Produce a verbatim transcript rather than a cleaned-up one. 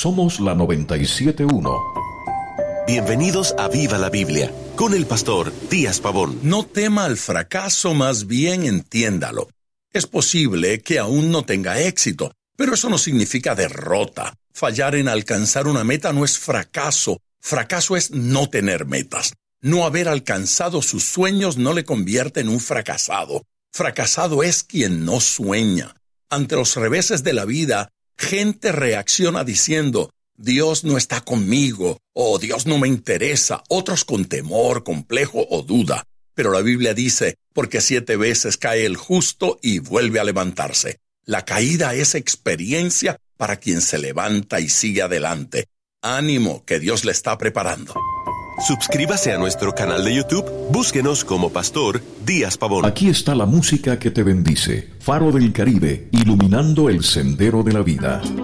Somos la noventa y siete punto uno. Bienvenidos a Viva la Biblia, con el pastor Díaz Pavón. No tema el fracaso, más bien entiéndalo. Es posible que aún no tenga éxito, pero eso no significa derrota. Fallar en alcanzar una meta no es fracaso. Fracaso es no tener metas. No haber alcanzado sus sueños no le convierte en un fracasado. Fracasado es quien no sueña. Ante los reveses de la vida, gente reacciona diciendo: Dios no está conmigo, o Dios no me interesa, otros con temor, complejo o duda. Pero la Biblia dice, porque siete veces cae el justo y vuelve a levantarse. La caída es experiencia para quien se levanta y sigue adelante. Ánimo, que Dios le está preparando. Suscríbase a nuestro canal de YouTube, búsquenos como Pastor Díaz Pavón. Aquí está la música que te bendice. Faro del Caribe, iluminando el sendero de la vida.